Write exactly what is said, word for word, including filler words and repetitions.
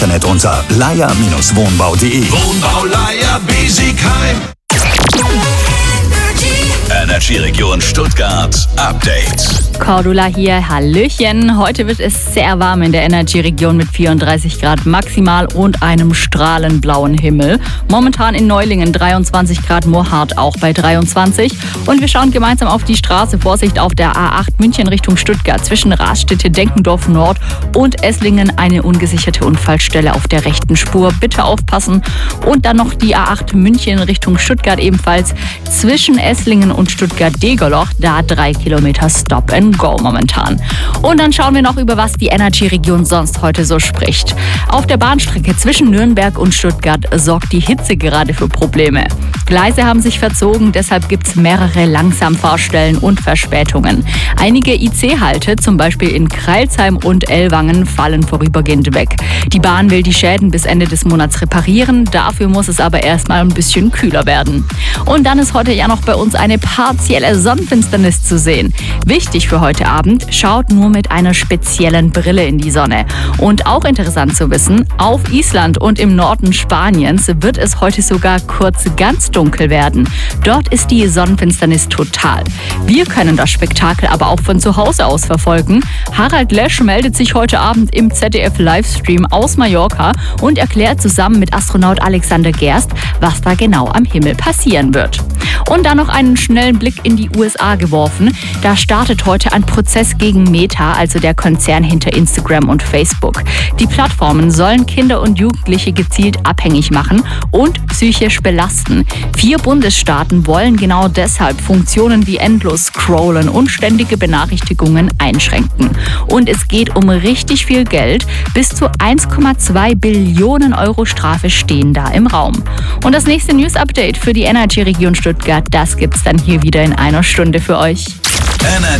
Internet unter leier Bindestrich wohnbau punkt de. Wohnbau Leier Biesigheim. Energieregion Stuttgart Update. Cordula hier, Hallöchen. Heute wird es sehr warm in der Energieregion mit vierunddreißig Grad maximal und einem strahlend blauen Himmel. Momentan in Neulingen dreiundzwanzig Grad, Moorhardt auch bei dreiundzwanzig. Und wir schauen gemeinsam auf die Straße. Vorsicht auf der A acht München Richtung Stuttgart zwischen Raststätte, Denkendorf Nord und Esslingen eine ungesicherte Unfallstelle auf der rechten Spur. Bitte aufpassen. Und dann noch die A acht München Richtung Stuttgart ebenfalls zwischen Esslingen und Stuttgart-Degerloch. Da drei Kilometer Stop and Go momentan. Und dann schauen wir noch, über was die Energieregion sonst heute so spricht. Auf der Bahnstrecke zwischen Nürnberg und Stuttgart sorgt die Hitze gerade für Probleme. Gleise haben sich verzogen, deshalb gibt es mehrere Langsamfahrstellen und Verspätungen. Einige I C-Halte, zum Beispiel in Crailsheim und Ellwangen, fallen vorübergehend weg. Die Bahn will die Schäden bis Ende des Monats reparieren, dafür muss es aber erstmal ein bisschen kühler werden. Und dann ist heute ja noch bei uns eine partielle Sonnenfinsternis zu sehen. Wichtig für heute Abend, schaut nur mit einer speziellen Brille in die Sonne. Und auch interessant zu wissen, auf Island und im Norden Spaniens wird es heute sogar kurz ganz dunkel werden. Dort ist die Sonnenfinsternis total. Wir können das Spektakel aber auch von zu Hause aus verfolgen. Harald Lesch meldet sich heute Abend im Z D F-Livestream aus Mallorca und erklärt zusammen mit Astronaut Alexander Gerst, was da genau am Himmel passieren wird. Und dann noch einen schnellen Blick in die U S A geworfen. Da startet heute ein Prozess gegen Meta, also der Konzern hinter Instagram und Facebook. Die Plattformen sollen Kinder und Jugendliche gezielt abhängig machen und psychisch belasten. Vier Bundesstaaten wollen genau deshalb Funktionen wie endlos Scrollen und ständige Benachrichtigungen einschränken. Und es geht um richtig viel Geld. Bis zu eins Komma zwei Billionen Euro Strafe stehen da im Raum. Und das nächste News-Update für die Energieregion Stuttgart, das gibt's dann hier wieder in einer Stunde für euch. Energy